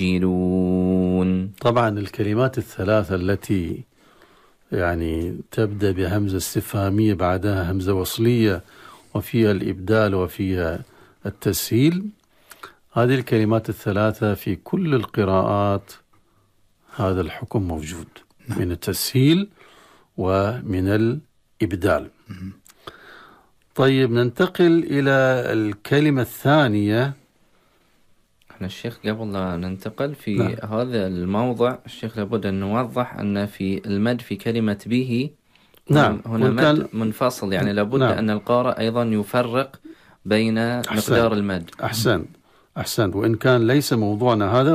طبعا الكلمات الثلاثة التي يعني تبدأ بهمزة استفهامية بعدها همزة وصلية وفيها الإبدال وفيها التسهيل، هذه الكلمات الثلاثة في كل القراءات هذا الحكم موجود من التسهيل ومن الإبدال. طيب ننتقل إلى الكلمة الثانية. احنا الشيخ قبل لا ننتقل في هذا الموضع الشيخ لابد أن نوضح أن في المد في كلمة به هنا مد منفصل، يعني لابد أن القارئ أيضا يفرق بين مقدار المد. أحسنت، وإن كان ليس موضوعنا هذا